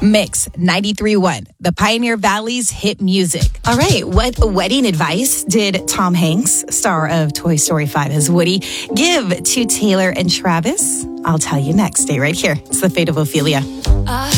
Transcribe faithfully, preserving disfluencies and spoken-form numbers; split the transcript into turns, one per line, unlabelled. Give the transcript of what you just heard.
Mix ninety-three point one, the Pioneer Valley's hit music.
All right, what wedding advice did Tom Hanks, star of Toy Story five as Woody, give to Taylor and Travis? I'll tell you next. Stay right here. It's The Fate of Ophelia. Uh.